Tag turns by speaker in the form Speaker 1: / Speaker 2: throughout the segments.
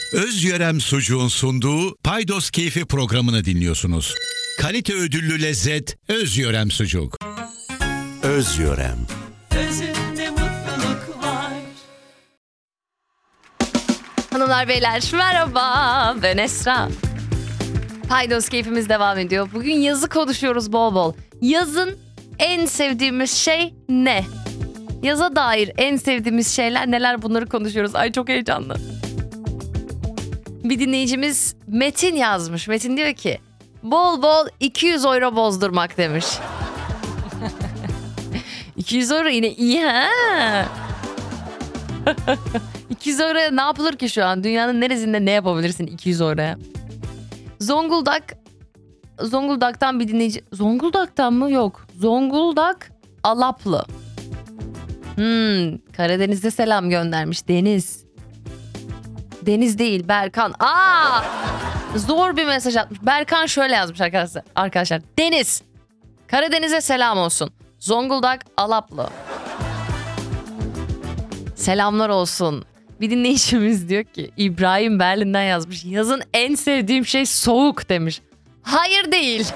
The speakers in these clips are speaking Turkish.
Speaker 1: Özyörem Sucuğun sunduğu Paydos Keyfi programını dinliyorsunuz. Kalite ödüllü lezzet Özyörem Sucuk.
Speaker 2: Özyörem.
Speaker 3: Özünde mutluluk var.
Speaker 4: Hanımlar beyler merhaba, ben Esra. Paydos keyfimiz devam ediyor. Bugün yazı konuşuyoruz bol bol. Yazın en sevdiğimiz şey ne? Yaza dair en sevdiğimiz şeyler neler, bunları konuşuyoruz. Ay çok heyecanlı. Bir dinleyicimiz Metin yazmış. Metin diyor ki bol bol 200 euro bozdurmak demiş. 200 euro yine iyi ha. 200 euroya ne yapılır ki şu an? Dünyanın neresinde ne yapabilirsin 200 euroya? Zonguldak'tan bir dinleyici. Zonguldak'tan mı? Yok. Zonguldak Alaplı. Karadeniz'de selam göndermiş. Deniz değil, Berkan. Zor bir mesaj atmış. Berkan şöyle yazmış arkadaşlar. Deniz. Karadeniz'e selam olsun. Zonguldak Alaplı. Selamlar olsun. Bir dinleyicimiz diyor ki İbrahim Berlin'den yazmış. Yazın en sevdiğim şey soğuk demiş. Hayır değil.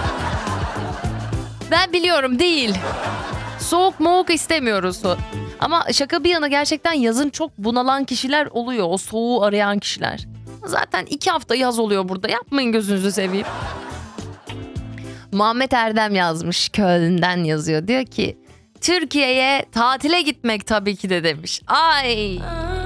Speaker 4: Ben biliyorum değil. Soğuk moğuk istemiyoruz. Ama şaka bir yana gerçekten yazın çok bunalan kişiler oluyor. O soğuğu arayan kişiler. Zaten 2 hafta yaz oluyor burada. Yapmayın gözünüzü seveyim. Muhammed Erdem yazmış. Köln'den yazıyor. Diyor ki Türkiye'ye tatile gitmek tabii ki de demiş. Ay.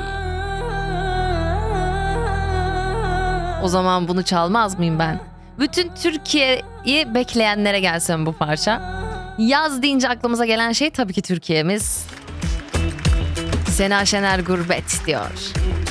Speaker 4: O zaman bunu çalmaz mıyım ben? Bütün Türkiye'yi bekleyenlere gelsin bu parça. Yaz deyince aklımıza gelen şey tabii ki Türkiye'miz. Sena Şener gurbet diyor.